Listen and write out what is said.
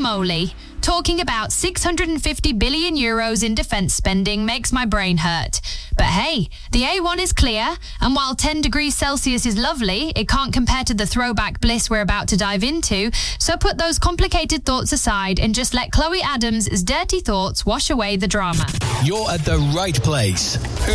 moly. Talking about 650 billion euros in defence spending makes my brain hurt. But hey, the A1 is clear, and while 10 degrees Celsius is lovely, it can't compare to the throwback bliss we're about to dive into, so put those complicated thoughts aside and just let Chloe Adams' dirty thoughts wash away the drama. You're at the right place.